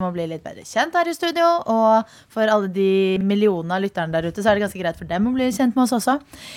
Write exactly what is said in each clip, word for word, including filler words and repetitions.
Må bli litt bedre kjent her i studio, og for alle de millionene av lytterne der ute, så er det ganske greit for dem å bli kjent med oss også.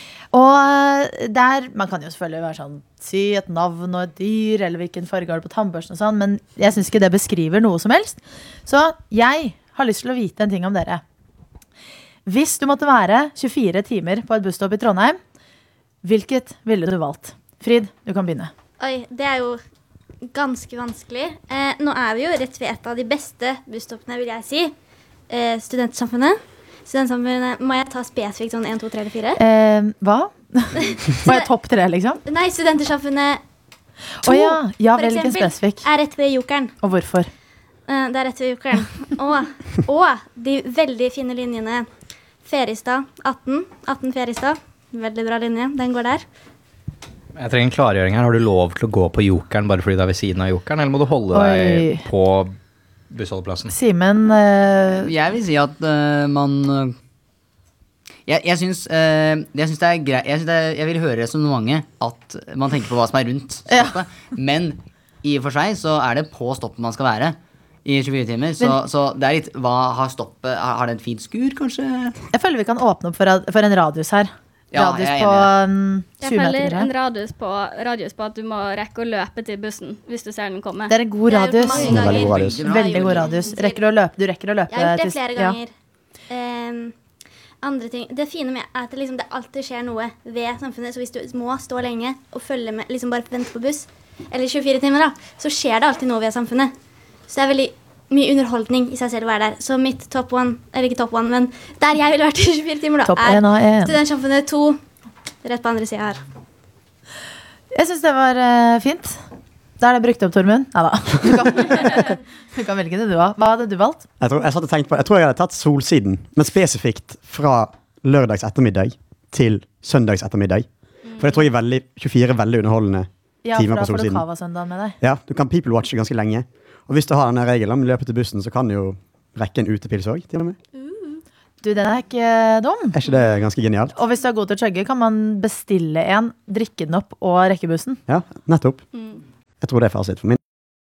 Og der, man kan jo selvfølgelig være sånn, si et navn og et dyr, eller hvilken farge har du på tannbørsten og sånn, men jeg synes ikke det beskriver noe som helst. Så jeg har lyst til å vite en ting om dere. Hvis du måtte være tjuefire timer på et busstopp i Trondheim, hvilket ville du valgt? Frid, du kan begynne. Oi, det er jo ganske vanskelig. Eh, nå er vi jo rett ved et av de beste busstoppene, vil jeg si. Eh, studentsamfunnet. Studentsamfunnet, må jeg ta spesifikt sånn en, to, tre eller fire? Eh, hva? Må jeg topp tre, liksom? Nei, studentersamfunnet to, oh, ja. Ja, for eksempel, spesifik. Er rett ved Jokeren. Og hvorfor? Eh, det er rett ved Jokeren. og, og de veldig fine linjene Feristad atten. atten Feristad. Veldig bra linje. Den går der. Jeg trenger en klargjøring her. Har du lov til å gå på Jokeren bare fordi du er ved siden av Jokeren, eller må du holde Oi. deg på bussholdeplassen? Simen, uh... jeg vil si at uh, man uh, jeg, jeg synes uh, jeg synes det er greit jeg, det er, jeg vil høre resonnementet at man tenker på hva som er rundt stoppet, ja. Men i og for seg så er det på stoppet man skal være i tjuefire timer, så, men, så det er litt, hva har stoppet, har det en fint skur kanskje? Jeg føler vi kan åpne opp for, for en radius her. Ja, radius jeg, på um, jeg føler en radius på, radius på at du må rekke å løpe til bussen hvis du ser den komme. Det er en god radius. Det er veldig god radius. Veldig god radius. Rekker du å løpe? Du rekker å løpe. Jeg har gjort det flere til, ganger. Ja. Um, andre ting. Det fine med er at det, liksom, det alltid skjer noe ved samfunnet. Så hvis du må stå lenge og følge med, liksom bare vente på buss, eller tjuefire timer da, så skjer det alltid noe ved samfunnet. Så det er veldig mye underholdning i seg selv å være der. Så mitt top one, eller ikke top one, men der jeg ville vært i tjuefire timer da, top er Studentsamfunnet to, rett på andre siden her. Jeg synes det var uh, fint. Da er det brukt opp, Tormund. Neida. Du kan, du kan velge det du har. Hva hadde du valgt? Jeg tror jeg, satt og tenkte på, jeg tror jeg hadde tatt Solsiden, men spesifikt fra lørdags ettermiddag til søndags ettermiddag. Mm. For jeg tror jeg er veldig, tjuefire veldig underholdende ja, timer på Solsiden. Ja, for da får du Kava-søndag med deg. Ja, du kan people-watche ganske lenge. Og hvis du har denne regelen om løpet til bussen, så kan du jo rekke en utepils også, til og med. Uh. Du, den er ikke dum. Er ikke det ganske genialt? Og hvis du er god til å chugge, kan man bestille en, drikke den opp og rekke bussen. Ja, nettopp. Mm. Jeg tror det er fasit for min.